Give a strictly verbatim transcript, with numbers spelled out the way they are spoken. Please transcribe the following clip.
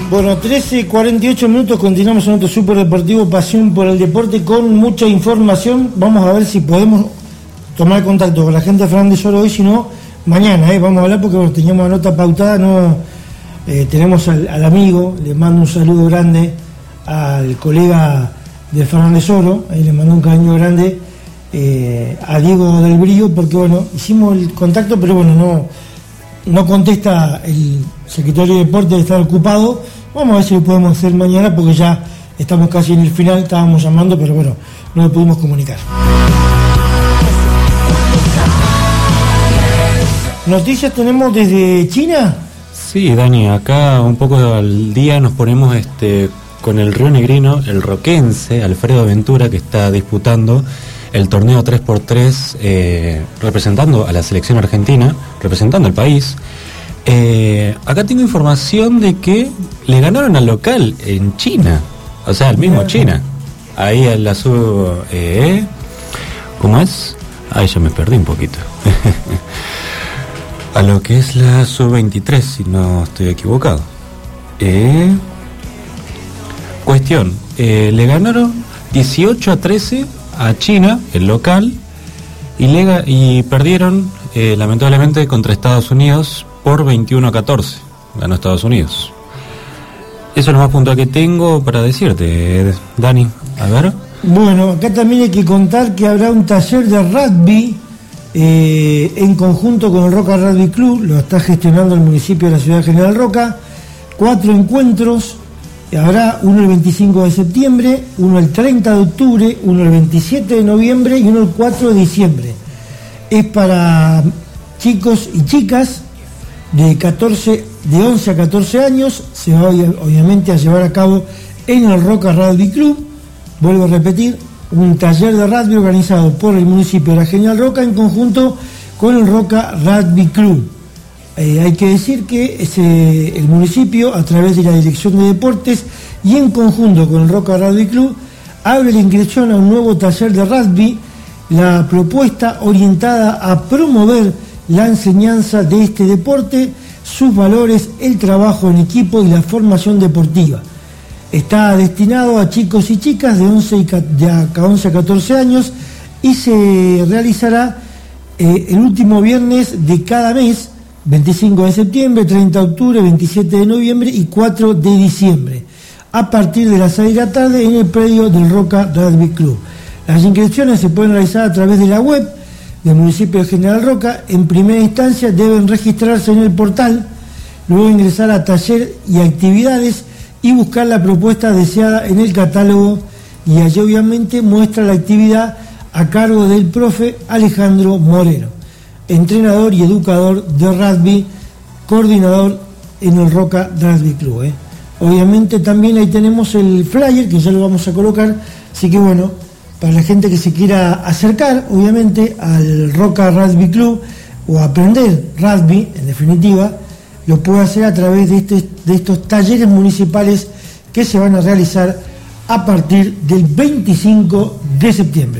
Bueno, trece cuarenta y ocho minutos, continuamos en nuestro Super Deportivo Pasión por el Deporte con mucha información. Vamos a ver si podemos tomar contacto con la gente de Fernández Oro hoy, si no, mañana, ¿eh? Vamos a hablar porque bueno, teníamos la nota pautada, no eh, tenemos al, al amigo, le mando un saludo grande al colega de Fernández Oro, ahí le mando un cariño grande eh, a Diego del Brillo, porque bueno, hicimos el contacto, pero bueno, no, no contesta el secretario de Deporte, de estar ocupado. Vamos a ver si lo podemos hacer mañana porque ya estamos casi en el final, estábamos llamando, pero bueno, no lo pudimos comunicar. ¿Noticias tenemos desde China? Sí, Dani, acá un poco al día nos ponemos este con el Río Negrino, el roquense Alfredo Ventura, que está disputando el torneo tres por tres, eh, representando a la selección argentina, representando al país. Eh, acá tengo información de que le ganaron al local en China, o sea, al mismo China, ahí a la sub... Eh, ¿Cómo es? Ahí ya me perdí un poquito. A lo que es la sub veintitrés, si no estoy equivocado. Eh, cuestión, eh, le ganaron dieciocho a trece a China, el local, y, le, y perdieron eh, lamentablemente contra Estados Unidos por veintiuno a catorce, ganó Estados Unidos. Eso es lo más puntual que tengo para decirte, Dani. A ver. Bueno, acá también hay que contar que habrá un taller de rugby eh, en conjunto con el Roca Rugby Club, lo está gestionando el municipio de la ciudad de General Roca. Cuatro encuentros, habrá uno el veinticinco de septiembre, uno el treinta de octubre, uno el veintisiete de noviembre y uno el cuatro de diciembre. Es para chicos y chicas de catorce, de once a catorce años, se va obviamente a llevar a cabo en el Roca Rugby Club. Vuelvo a repetir, un taller de rugby organizado por el municipio de la General Roca en conjunto con el Roca Rugby Club. Eh, hay que decir que ese, el municipio, a través de la Dirección de Deportes y en conjunto con el Roca Rugby Club, abre la inscripción a un nuevo taller de rugby, la propuesta orientada a promover la enseñanza de este deporte, sus valores, el trabajo en equipo y la formación deportiva. Está destinado a chicos y chicas de once, y de once a catorce años y se realizará eh, el último viernes de cada mes, veinticinco de septiembre, treinta de octubre, veintisiete de noviembre y cuatro de diciembre, a partir de las seis de la tarde en el predio del Roca Rugby Club. Las inscripciones se pueden realizar a través de la web del municipio de General Roca. En primera instancia deben registrarse en el portal, luego ingresar a taller y actividades y buscar la propuesta deseada en el catálogo, y allí obviamente muestra la actividad a cargo del profe Alejandro Moreno, entrenador y educador de rugby, coordinador en el Roca Rugby Club. ¿eh? Obviamente también ahí tenemos el flyer que ya lo vamos a colocar, así que bueno, para la gente que se quiera acercar obviamente al Roca Rugby Club o aprender rugby en definitiva, lo puede hacer a través de, este, de estos talleres municipales que se van a realizar a partir del veinticinco de septiembre.